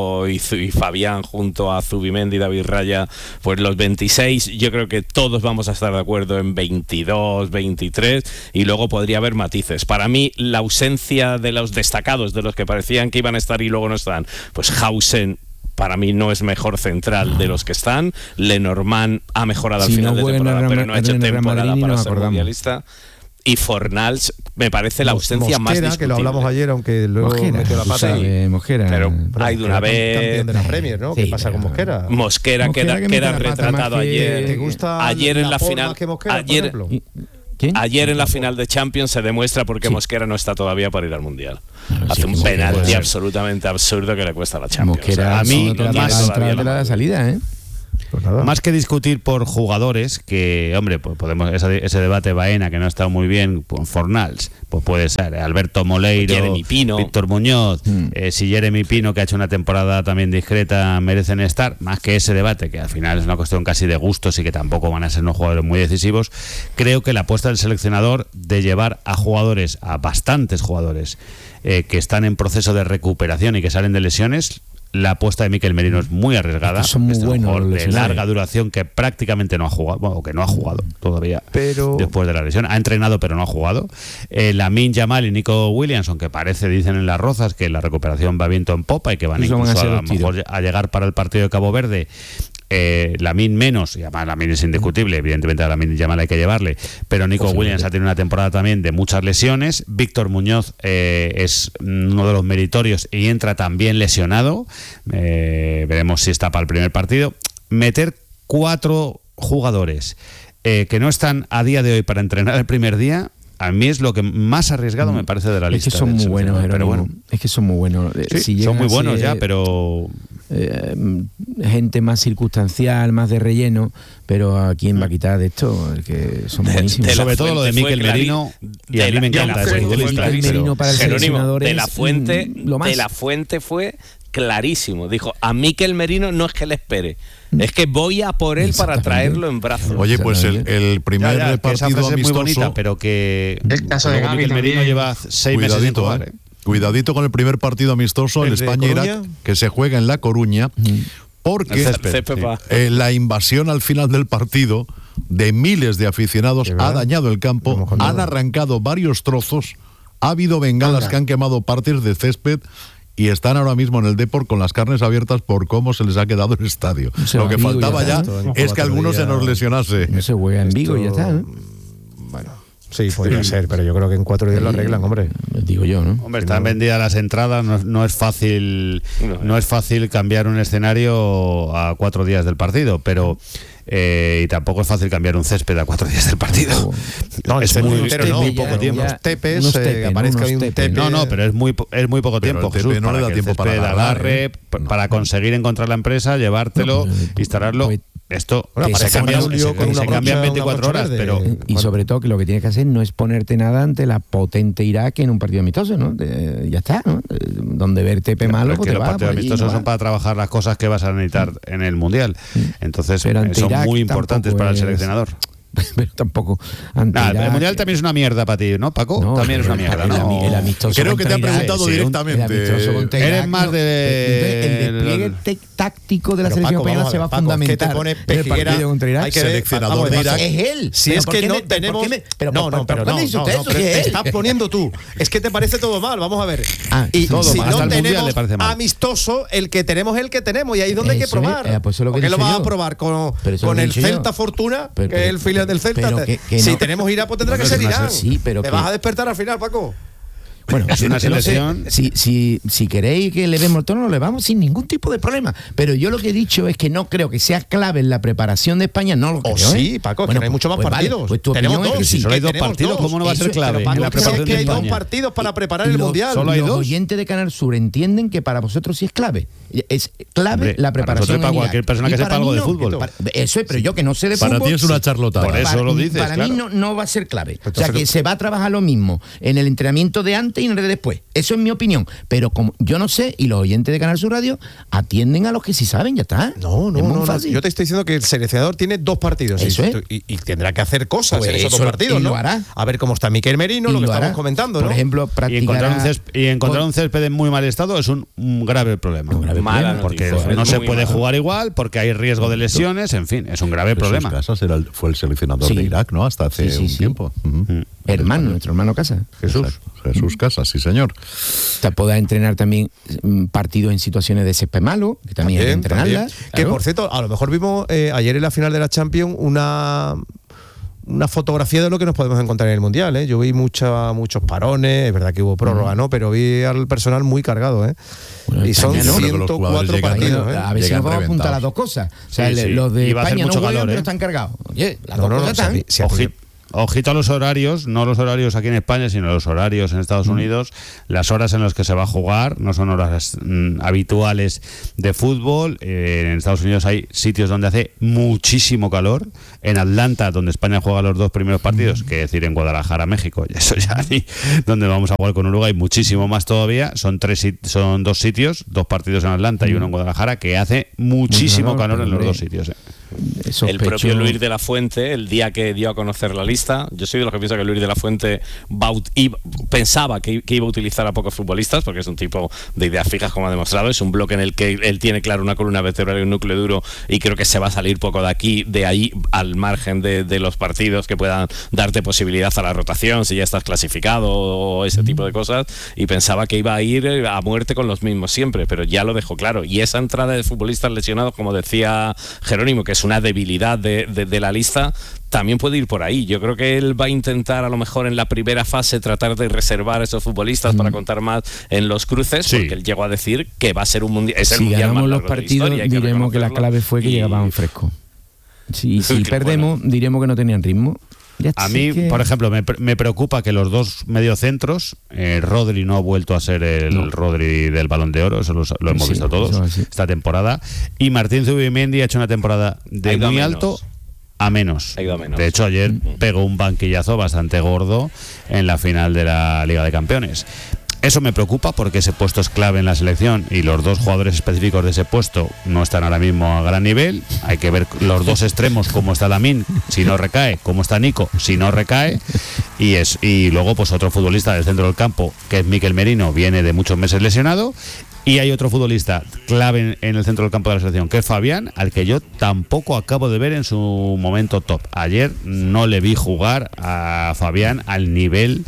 y Fabián junto a Zubimendi, David Raya, pues los 26, yo creo que todos vamos a estar de acuerdo en 22, 23, y luego podría haber matices. Para mí, la ausencia de los destacados, de los que parecían que iban a estar y luego no están, pues Hausen para mí no es mejor central de los que están. Lenormand ha mejorado al final de temporada, pero no ha hecho temporada para ser mundialista. Y Fornals me parece la ausencia más discutible. Que lo hablamos ayer, aunque luego metió la pata. Mosquera. Pero hay de una vez... Campeón de la Premier, ¿no? ¿Qué pasa con Mosquera? Mosquera queda retratado ayer. ¿Te gusta ayer en la final? Que Mosquera, por ejemplo? ¿Quién? Ayer en la final de Champions se demuestra por qué Mosquera no está todavía para ir al Mundial. Hace un penalti absolutamente absurdo que le cuesta a la Champions. Mosquera, a mí más la salida, ¿eh? Pues más que discutir por jugadores, que hombre, pues podemos ese debate Baena, que no ha estado muy bien, pues Fornals, pues puede ser Alberto Moleiro, Jeremy Pino, Víctor Muñoz, si Jeremy Pino, que ha hecho una temporada también discreta, merecen estar. Más que ese debate, que al final es una cuestión casi de gustos y que tampoco van a ser unos jugadores muy decisivos, creo que la apuesta del seleccionador de llevar a jugadores, a bastantes jugadores que están en proceso de recuperación y que salen de lesiones, la apuesta de Miquel Merino es muy arriesgada. Son muy buenos, de larga duración, que prácticamente no ha jugado, bueno, que no ha jugado todavía después de la lesión. Ha entrenado pero no ha jugado. Lamine Yamal y Nico Williamson, que parece, dicen en Las Rozas, que la recuperación va viento en popa y que van incluso a lo mejor a llegar para el partido de Cabo Verde. Lamine menos, y además Lamine es indiscutible, evidentemente a Lamine Yamal hay que llevarle, pero Nico Williams ha tenido una temporada también de muchas lesiones. Víctor Muñoz es uno de los meritorios y entra también lesionado. Veremos si está para el primer partido. Meter 4 jugadores que no están a día de hoy para entrenar el primer día, a mí es lo que más arriesgado me parece de la lista. Es que son muy buenos, pero bueno. Es que son muy buenos. Sí, son muy buenos ya, pero... gente más circunstancial, más de relleno, pero ¿a quién va a quitar de esto? Que son buenísimos. Sobre todo lo de Miquel Merino, y a mí me encanta ese futbolista. De la Fuente fue clarísimo. Dijo, a Miquel Merino no es que le espere, es que voy a por él para traerlo en brazos. Oye, pues el primer partido amistoso... es muy bonita, pero que el caso de Gavi Miquel Merino lleva 6 meses sin jugar. Cuidadito con el primer partido amistoso, el España-Irak, que se juega en La Coruña, porque la invasión al final del partido de miles de aficionados ha dañado el campo, han arrancado varios trozos, ha habido bengalas que han quemado partes de césped y están ahora mismo en el Depor con las carnes abiertas por cómo se les ha quedado el estadio. Lo que faltaba ya es que alguno se nos lesionase. No se juega en Vigo y ya está, ¿no? Bueno... Sí, podría ser, pero yo creo que en 4 días lo arreglan, hombre. Digo yo, ¿no? Hombre, están vendidas las entradas, no es fácil cambiar un escenario a 4 días del partido, pero y tampoco es fácil cambiar un césped a 4 días del partido. No, es muy poco tiempo. Unos tepes, aparezca un tepe. No, pero es muy poco tiempo, Jesús, no le da tiempo para agarre, para conseguir encontrar la empresa, llevártelo, instalarlo. Esto se cambia en 24 horas, pero... Y sobre todo que lo que tienes que hacer no es ponerte nada ante la potente Irak en un partido amistoso, ¿no? Ya está, ¿no? Donde ver tepe malo, pues los partidos amistosos son para trabajar las cosas que vas a necesitar en el Mundial. Entonces son muy importantes para el seleccionador. Pero tampoco el Mundial también es una mierda para ti, ¿no, Paco? No, también es una mierda, el amistoso. Creo que te han preguntado directamente. Eres más de... El despliegue táctico de la selección española se va a fundamentar. Hay que seleccionador de Irak. Es él. Si es que no tenemos... No, te estás poniendo tú. Es que te parece todo mal, vamos a ver. Y si no tenemos amistoso, el que tenemos es el que tenemos, y ahí es donde hay que probar. ¿Por qué lo vas a probar con el Celta Fortuna, que es el filial del Celta? Si tenemos Irak, pues tendrá que ser Irán. Te vas a despertar al final, Paco. Bueno, es una selección. Si queréis que le demos el tono, le vamos sin ningún tipo de problema. Pero yo lo que he dicho es que no creo que sea clave en la preparación de España, no lo creo. Sí, Paco, es que no hay muchos más partidos. Pues tenemos 2. Si solo hay 2 partidos, ¿cómo no va a ser clave en la preparación de España? Hay 2 partidos para preparar el Mundial. Solo hay 2. Los oyentes de Canal Sur entienden que para vosotros sí es clave. Es clave la preparación. Para cualquier persona que sepa algo de fútbol. Eso es, pero yo que no sé de fútbol. Para ti es una charlotada. Por eso lo dices. Para mí no va a ser clave. O sea, que se va a trabajar lo mismo en el entrenamiento de antes antes y en redes después. Eso es mi opinión. Pero como yo no sé, y los oyentes de Canal Sur Radio atienden a los que sí saben, ya está. No. Yo te estoy diciendo que el seleccionador tiene 2 partidos. Eso es. Y tendrá que hacer cosas Pues en esos 2 partidos, ¿no? Lo hará. A ver cómo está Miquel Merino, lo que estamos comentando, ¿no? Por ejemplo, y encontrar un césped en muy mal estado es un grave problema. Porque no se puede jugar igual, porque hay riesgo de lesiones, en fin, es un grave problema. Jesús Casas fue el seleccionador de Irak, ¿no? Hasta hace un tiempo. Nuestro hermano Casas. Jesús Casas, sí señor. Te podrá entrenar también partidos en situaciones de césped malo, que también hay que entrenarlas. Claro. Que por cierto, a lo mejor vimos ayer en la final de la Champions una fotografía de lo que nos podemos encontrar en el Mundial, ¿eh? Yo vi muchos parones, es verdad que hubo prórroga, ¿no? Pero vi al personal muy cargado, ¿eh? Bueno, y son 104 partidos, ¿eh? A ver si nos vamos a apuntar las 2 cosas. O sea, los de España no juegan, pero están cargados. Oye, las 2 cosas están. Ojito a los horarios, no los horarios aquí en España, sino los horarios en Estados Unidos. Las horas en las que se va a jugar no son horas habituales de fútbol. En Estados Unidos hay sitios donde hace muchísimo calor. En Atlanta, donde España juega los 2 primeros partidos, que decir en Guadalajara, México, y eso ya ahí, donde vamos a jugar con Uruguay, muchísimo más todavía. Son 2 sitios, 2 partidos en Atlanta y uno en Guadalajara, que hace muchísimo calor en los 2 sitios. El propio Luis de la Fuente, el día que dio a conocer la lista, yo soy de los que piensa que Luis de la Fuente pensaba que iba a utilizar a pocos futbolistas, porque es un tipo de ideas fijas, como ha demostrado. Es un bloque en el que él tiene claro una columna vertebral y un núcleo duro, y creo que se va a salir poco de ahí al margen de los partidos que puedan darte posibilidad a la rotación, si ya estás clasificado o ese tipo de cosas, y pensaba que iba a ir a muerte con los mismos siempre, pero ya lo dejó claro. Y esa entrada de futbolistas lesionados, como decía Jerónimo, que es una debilidad de la lista, también puede ir por ahí. Yo creo que él va a intentar, a lo mejor en la primera fase, tratar de reservar a esos futbolistas para contar más en los cruces, porque él llegó a decir que va a ser un mundial. Es el mundial ganamos más los partidos, diremos que la clave fue que llegaban frescos. Si perdemos, diremos que no tenían ritmo. A mí, por ejemplo, me preocupa que los 2 mediocentros, Rodri no ha vuelto a ser el Rodri del Balón de Oro, eso lo hemos visto todos esta temporada, y Martín Zubimendi ha hecho una temporada de muy alto a menos. De hecho, ayer pegó un banquillazo bastante gordo en la final de la Liga de Campeones. Eso me preocupa porque ese puesto es clave en la selección y los 2 jugadores específicos de ese puesto no están ahora mismo a gran nivel. Hay que ver los 2 extremos, cómo está Lamine si no recae, cómo está Nico si no recae, y luego pues otro futbolista del centro del campo, que es Miquel Merino, viene de muchos meses lesionado, y hay otro futbolista clave en el centro del campo de la selección, que es Fabián, al que yo tampoco acabo de ver en su momento top. Ayer no le vi jugar a Fabián al nivel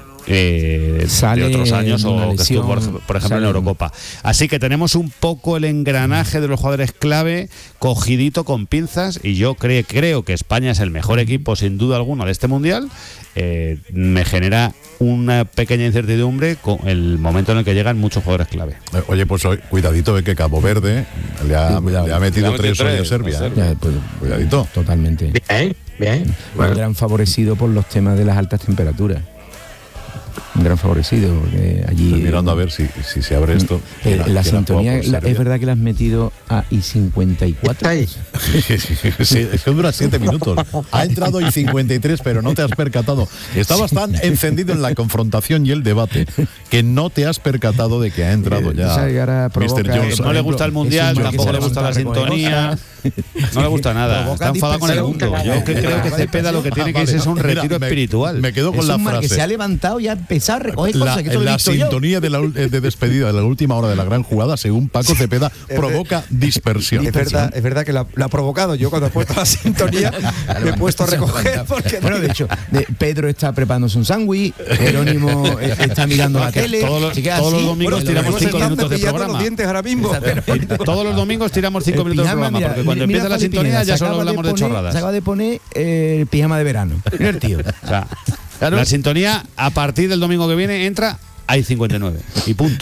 de otros años, o que estuvo, por ejemplo, en la Eurocopa. Así que tenemos un poco el engranaje de los jugadores clave cogidito con pinzas, y yo creo que España es el mejor equipo sin duda alguna de este mundial. Me genera una pequeña incertidumbre con el momento en el que llegan muchos jugadores clave. Oye, pues cuidadito, ve que Cabo Verde le ha metido 3 hoy a Serbia. Cuidadito. Totalmente. Bien. Un gran favorecido por los temas de las altas temperaturas. Un gran favorecido, porque allí... Estoy mirando a ver si se abre esto. La sintonía, es verdad que la has metido a I54. Sí, es que dura 7 minutos. Ha entrado I53, pero no te has percatado. Estabas tan encendido en la confrontación y el debate que no te has percatado de que ha entrado ya Mr. Johnson. No le gusta el mundial, tampoco le gusta la sintonía. No le gusta nada. Está enfadado con el mundo. Yo creo que Cepeda lo que tiene que es un retiro espiritual. Me quedo con la frase. Que se ha levantado y ha empezado a recoger cosas. La sintonía de despedida de la última hora de la gran jugada, según Paco Cepeda, provoca dispersión. Es verdad que la ha provocado. Yo cuando he puesto la sintonía me he puesto a recoger. Bueno, de hecho, Pedro está preparándose un sándwich, Jerónimo está mirando la tele. Todos los domingos tiramos 5 minutos de programa. Todos los domingos tiramos 5 minutos de programa, porque cuando empieza la sintonía ya solo hablamos de chorradas. Se acaba de poner el pijama de verano. Mira el tío. O sea, la sintonía a partir del domingo que viene entra hay 59 y punto.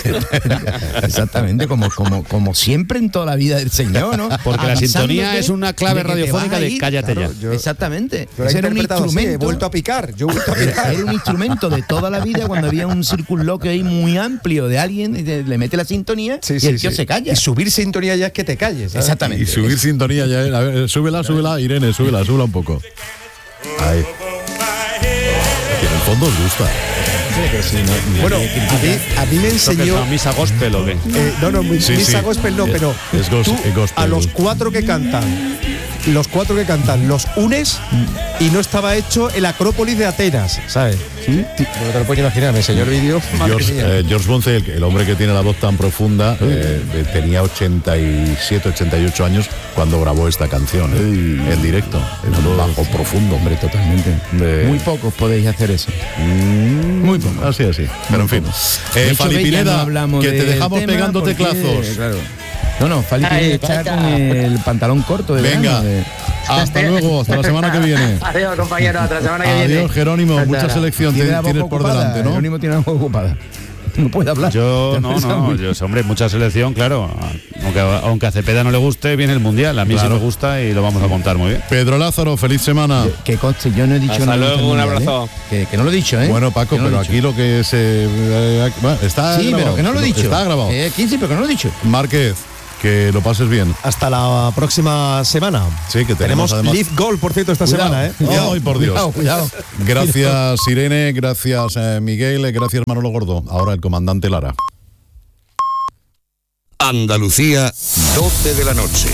Exactamente, como siempre en toda la vida del Señor, ¿no? Porque la sintonía es una clave radiofónica de cállate ya. Exactamente. Ese era un instrumento. He vuelto a picar. Era un instrumento de toda la vida, cuando había un circunloquio ahí muy amplio de alguien, le mete la sintonía y el tío se calla. Y subir sintonía ya es que te calles, ¿sabes? Exactamente. Y subir sintonía ya es, a ver, súbela, Irene, súbela un poco. Ahí. En el fondo os gusta. Bueno, a mí me enseñó... ¿Es misa gospel o qué? No, misa gospel no, pero es gospel. A los cuatro que cantan, los unes y no estaba hecho el Acrópolis de Atenas, ¿sabes? ¿Sí? No te lo puedes imaginar, me enseñó el vídeo. George Bonce, el hombre que tiene la voz tan profunda, tenía 87, 88 años cuando grabó esta canción en directo, en un bajo profundo. Hombre, totalmente. Muy pocos podéis hacer eso. Muy poco. Así. Pero en fin. Fali Pineda, que te dejamos pegando teclazos. Claro. No, Fali tiene que estar con el pantalón corto de Venga. Hasta luego, hasta la semana que viene. Adiós, compañero, hasta la semana que viene. Adiós, Jerónimo, mucha selección tienes por delante, ¿no? Jerónimo tiene la voz ocupada. No puede hablar. Yo, hombre, mucha selección, claro. Aunque a Cepeda no le guste, viene el Mundial. A mí sí me gusta y lo vamos a contar muy bien. Pedro Lázaro, feliz semana. Que conste, yo no he dicho nada. Hasta luego, un abrazo. Que no lo he dicho, ¿eh? Bueno, Paco, pero aquí lo que se... está sí, grabado. Pero que no lo he dicho. Está grabado. Sí, pero que no lo he dicho. Márquez, que lo pases bien. Hasta la próxima semana. Sí, que tenemos además Leaf Goal, por cierto, esta semana, ¿eh? Ay, por Dios. Cuidado. Gracias, Irene, gracias, Miguel, gracias, Manolo Gordo. Ahora el comandante Lara. Andalucía, 12 de la noche.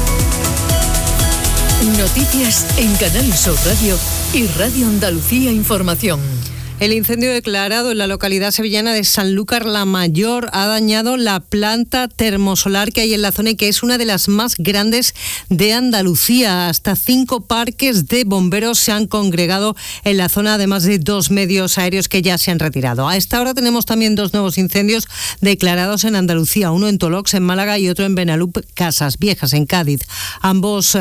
Noticias en Canal Sur Radio y Radio Andalucía Información. El incendio declarado en la localidad sevillana de Sanlúcar la Mayor ha dañado la planta termosolar que hay en la zona y que es una de las más grandes de Andalucía. Hasta 5 parques de bomberos se han congregado en la zona, además de 2 medios aéreos que ya se han retirado. A esta hora tenemos también 2 nuevos incendios declarados en Andalucía, uno en Tolox, en Málaga, y otro en Benalup, Casas Viejas, en Cádiz. Ambos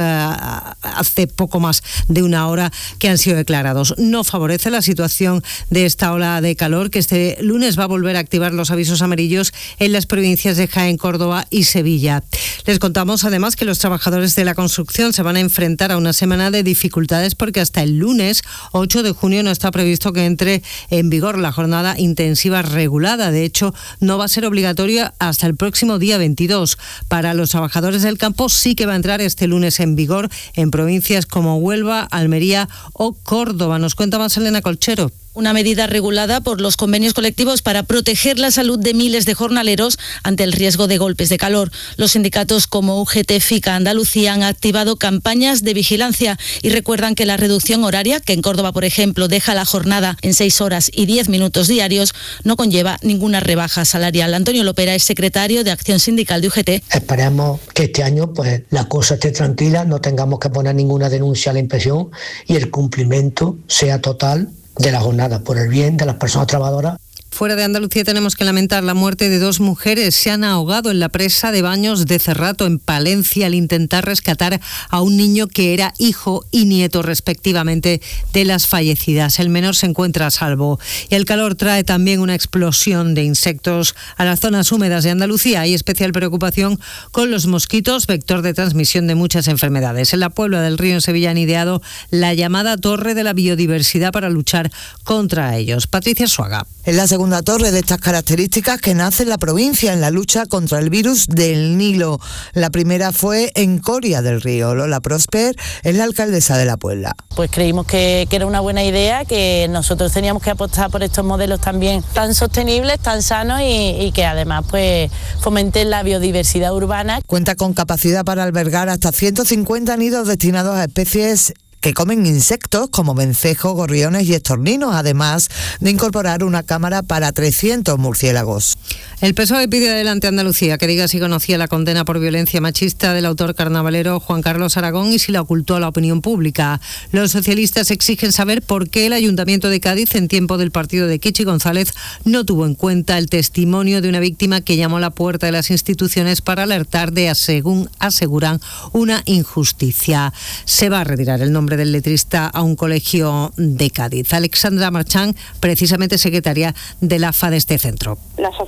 hace poco más de una hora que han sido declarados. No favorece la situación de esta ola de calor, que este lunes va a volver a activar los avisos amarillos en las provincias de Jaén, Córdoba y Sevilla. Les contamos además que los trabajadores de la construcción se van a enfrentar a una semana de dificultades porque hasta el lunes 8 de junio no está previsto que entre en vigor la jornada intensiva regulada. De hecho, no va a ser obligatoria hasta el próximo día 22. Para los trabajadores del campo sí que va a entrar este lunes en vigor en provincias como Huelva, Almería o Córdoba. Nos cuenta más Elena Colchero. Una medida regulada por los convenios colectivos para proteger la salud de miles de jornaleros ante el riesgo de golpes de calor. Los sindicatos como UGT, FICA, Andalucía han activado campañas de vigilancia y recuerdan que la reducción horaria, que en Córdoba, por ejemplo, deja la jornada en 6 horas y 10 minutos diarios, no conlleva ninguna rebaja salarial. Antonio Lopera es secretario de Acción Sindical de UGT. Esperemos que este año pues la cosa esté tranquila, no tengamos que poner ninguna denuncia a la inspección y el cumplimiento sea total de la jornada, por el bien de las personas trabajadoras. Fuera de Andalucía tenemos que lamentar la muerte de 2 mujeres. Se han ahogado en la presa de Baños de Cerrato, en Palencia, al intentar rescatar a un niño que era hijo y nieto, respectivamente, de las fallecidas. El menor se encuentra a salvo. Y el calor trae también una explosión de insectos a las zonas húmedas de Andalucía. Hay especial preocupación con los mosquitos, vector de transmisión de muchas enfermedades. En la Puebla del Río, en Sevilla, han ideado la llamada Torre de la Biodiversidad para luchar contra ellos. Patricia Suaga. En la segunda torre de estas características que nace en la provincia en la lucha contra el virus del Nilo. La primera fue en Coria del Río. Lola Prosper es la alcaldesa de la Puebla. Pues creímos que era una buena idea, que nosotros teníamos que apostar por estos modelos también tan sostenibles, tan sanos y que además pues fomenten la biodiversidad urbana. Cuenta con capacidad para albergar hasta 150 nidos destinados a especies que comen insectos como vencejos, gorriones y estorninos, además de incorporar una cámara para 300 murciélagos. El PSOE pide adelante a Andalucía que diga si conocía la condena por violencia machista del autor carnavalero Juan Carlos Aragón y si la ocultó a la opinión pública. Los socialistas exigen saber por qué el Ayuntamiento de Cádiz, en tiempo del partido de Kichi González, no tuvo en cuenta el testimonio de una víctima que llamó a la puerta de las instituciones para alertar de, según aseguran, una injusticia. Se va a retirar el nombre del letrista a un colegio de Cádiz. Alexandra Marchán, precisamente secretaria del AFA de este centro. La sociedad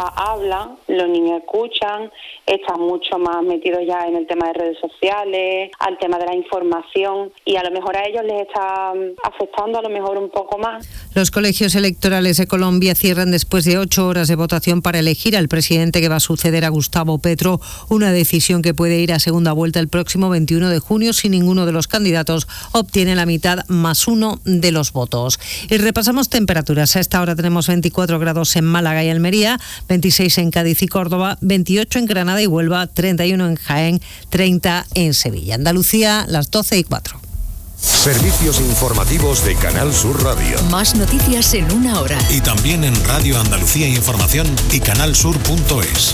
hablan, los niños escuchan, están mucho más metidos ya en el tema de redes sociales, al tema de la información, y a lo mejor a ellos les está afectando a lo mejor un poco más. Los colegios electorales de Colombia cierran después de 8 horas de votación para elegir al presidente que va a suceder a Gustavo Petro, una decisión que puede ir a segunda vuelta el próximo 21 de junio si ninguno de los candidatos obtiene la mitad más uno de los votos. Y repasamos temperaturas. A esta hora tenemos 24 grados en Málaga y Almería, 26 en Cádiz y Córdoba, 28 en Granada y Huelva, 31 en Jaén, 30 en Sevilla. Andalucía, las 12:04. Servicios informativos de Canal Sur Radio. Más noticias en una hora. Y también en Radio Andalucía Información y canalsur.es.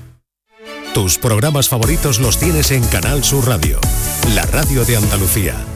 Tus programas favoritos los tienes en Canal Sur Radio, la radio de Andalucía.